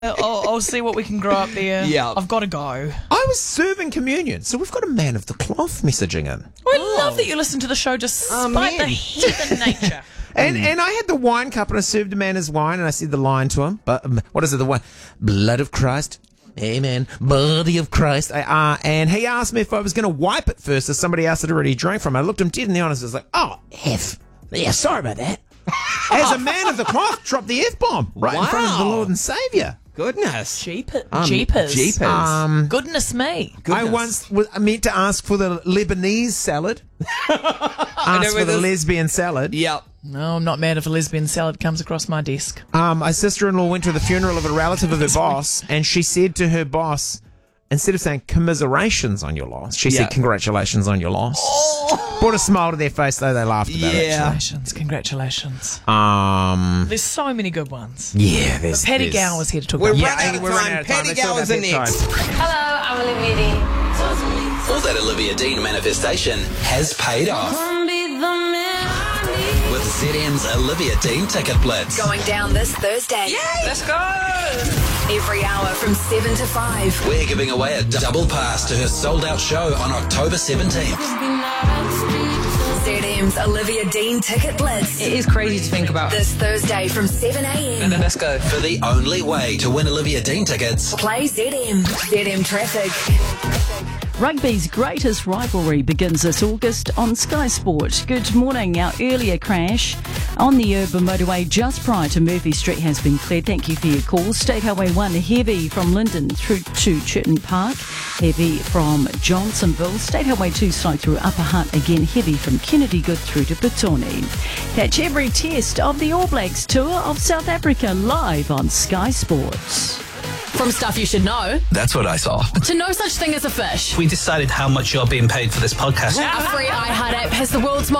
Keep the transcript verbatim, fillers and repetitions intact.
I'll, I'll see what we can grow up there. Yeah. I've got to go. I was serving communion, so we've got a man of the cloth messaging in. I love that you listen to the show despite Amen. the heathen nature. And and I had the wine cup and I served a man his wine and I said the line to him. But um, what is it? The wine, blood of Christ. Amen. Body of Christ. I, uh, and he asked me if I was going to wipe it first, as somebody else had already drank from it. I looked him dead in the eyes. I was like, "Oh, F. Yeah, sorry about that." As a man of the cloth, dropped the F bomb right in front of the Wow. Lord and Saviour. Goodness. Jeepers. Um, Jeepers. Jeepers. Um, Goodness me. I Goodness. once was meant to ask for the Lebanese salad. Asked know for where the this- lesbian salad. Yep. No, I'm not mad if a lesbian salad comes across my desk. Um, my sister-in-law went to the funeral of a relative of her boss, and she said to her boss, instead of saying commiserations on your loss, she Yeah. said congratulations on your loss. Brought a smile to their face, though they laughed about it. Yeah. Congratulations. Congratulations. Um, There's so many good ones. yeah, there's Paddy there's- Gow was here to talk We're about running Yeah, out of we're time. running out of time. Paddy Let's talk Gow about is the peptides. next. Hello, I'm Olivia Dean. All that Olivia Dean manifestation has paid off. With Z M's Olivia Dean Ticket Blitz. Going down this Thursday. Let's go! Every hour from seven to five. We're giving away a double pass to her sold-out show on October seventeenth. Z M's Olivia Dean Ticket Blitz. It is crazy to think about. This Thursday from seven a.m. Let's go. For the only way to win Olivia Dean tickets, Play Z M. Z M Traffic. Rugby's greatest rivalry begins this August on Sky Sport. Good morning. Our earlier crash on the urban motorway just prior to Murphy Street has been cleared. Thank you for your call. State Highway one heavy from Linden through to Churton Park. Heavy from Johnsonville. State Highway two slow through Upper Hutt. Again heavy from Kennedy Good through to Petone. Catch every test of the All Blacks tour of South Africa live on Sky Sports. From stuff you should know that's what I saw. to no such thing as a fish. We decided how much you're being paid for this podcast. A free iHeart app has the world's most